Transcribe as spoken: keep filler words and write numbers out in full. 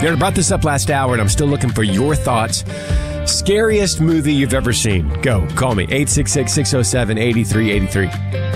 You know, I brought this up last hour, and I'm still looking for your thoughts. Scariest movie you've ever seen? Go. Call me. eight six six, six oh seven, eight three eight three.